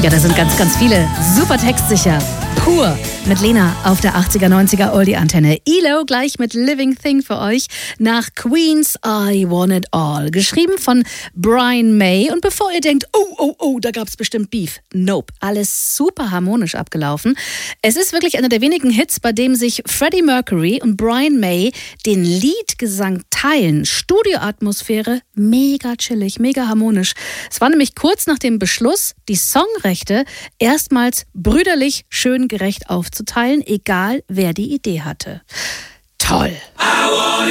Ja, da sind ganz, ganz viele. Super textsicher. Pur mit Lena auf der 80er, 90er Oldie-Antenne. ELO gleich mit Living Thing für euch nach Queen's I Want It All. Geschrieben von Brian May. Und bevor ihr denkt, oh, da gab's bestimmt Beef. Nope. Alles super harmonisch abgelaufen. Es ist wirklich einer der wenigen Hits, bei dem sich Freddie Mercury und Brian May den Liedgesang teilen. Studioatmosphäre, mega chillig, mega harmonisch. Es war nämlich kurz nach dem Beschluss, die Songrechte erstmals brüderlich schön gerecht aufzuteilen, egal wer die Idee hatte. Toll!